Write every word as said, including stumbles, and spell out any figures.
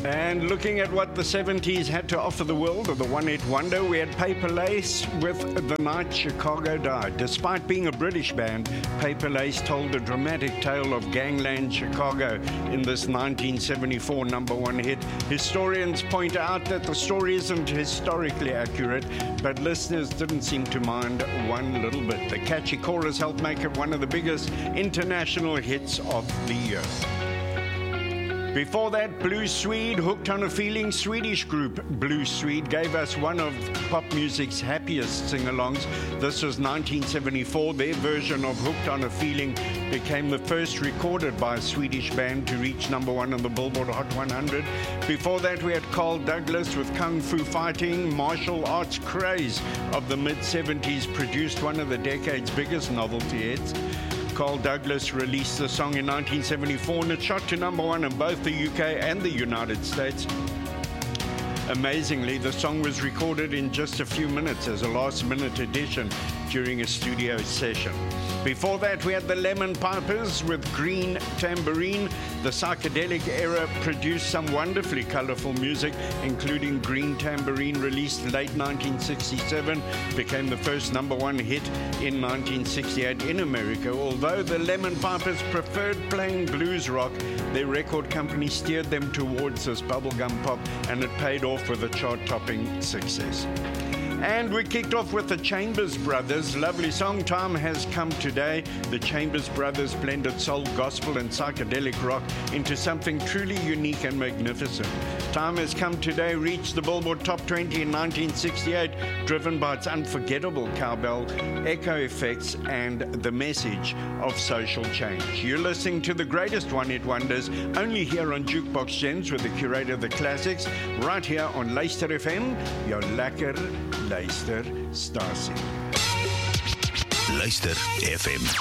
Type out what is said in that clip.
And looking at what the seventies had to offer the world of the one-hit wonder, we had Paper Lace with The Night Chicago Died. Despite being a British band, Paper Lace told a dramatic tale of gangland Chicago in this nineteen seventy-four number one hit. Historians point out that the story isn't historically accurate, but listeners didn't seem to mind one little bit. The catchy chorus helped make it one of the biggest international hits of the year. Before that, Blue Swede, Hooked on a Feeling. Swedish group Blue Swede gave us one of pop music's happiest sing-alongs. This was nineteen seventy-four. Their version of Hooked on a Feeling became the first recorded by a Swedish band to reach number one on the Billboard Hot one hundred. Before that, we had Carl Douglas with Kung Fu Fighting. Martial arts craze of the mid-seventies produced one of the decade's biggest novelty hits. Carl Douglas released the song in nineteen seventy-four and it shot to number one in both the U K and the United States. Amazingly, the song was recorded in just a few minutes as a last-minute addition during a studio session. Before that, we had the Lemon Pipers with Green Tambourine. The psychedelic era produced some wonderfully colorful music, including Green Tambourine, released late nineteen sixty-seven, became the first number one hit in nineteen sixty-eight in America. Although the Lemon Pipers preferred playing blues rock, their record company steered them towards this bubblegum pop, and it paid off with a chart-topping success. And we kicked off with the Chambers Brothers. Lovely song, Time Has Come Today. The Chambers Brothers blended soul, gospel, and psychedelic rock into something truly unique and magnificent. Time Has Come Today reached the Billboard Top twenty in nineteen sixty-eight, driven by its unforgettable cowbell, echo effects, and the message of social change. You're listening to the greatest one-hit wonders, only here on Jukebox Gems with the curator of the classics, right here on Luister F M, jou lekker luisterstasie. Luister F M.